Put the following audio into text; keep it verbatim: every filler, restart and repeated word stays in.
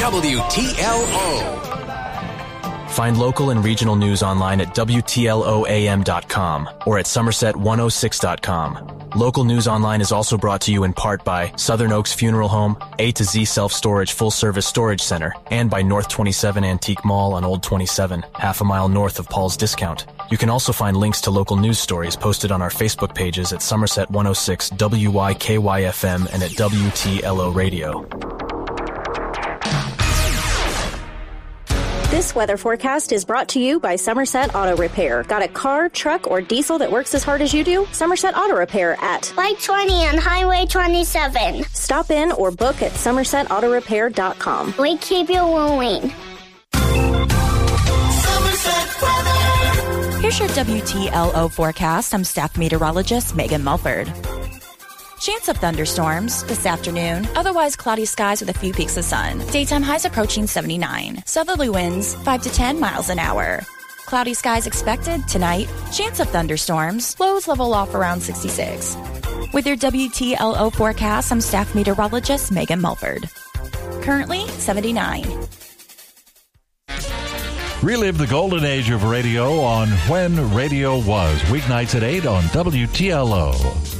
W T L O. Find local and regional news online at W T L O A M dot com or at Somerset one oh six dot com. Local news online is also brought to you in part by Southern Oaks Funeral Home, A to Z Self-Storage Full-Service Storage Center, and by North twenty-seven Antique Mall on Old twenty-seven, half a mile north of Paul's Discount. You can also find links to local news stories posted on our Facebook pages at Somerset one oh six W Y K Y F M and at W T L O Radio. This weather forecast is brought to you by Somerset Auto Repair. Got a car, truck, or diesel that works as hard as you do? Somerset Auto Repair at Light twenty on Highway twenty-seven. Stop in or book at somerset auto repair dot com. We keep you moving. Here's your W T L O forecast. I'm staff meteorologist Megan Mulford. Chance of thunderstorms this afternoon. Otherwise cloudy skies with a few peaks of sun. Daytime highs approaching seventy-nine. Southerly winds five to ten miles an hour. Cloudy skies expected tonight. Chance of thunderstorms. Lows level off around sixty-six. With your W T L O forecast, I'm staff meteorologist Megan Mulford. Currently seventy-nine. Relive the golden age of radio on When Radio Was. Weeknights at eight on W T L O.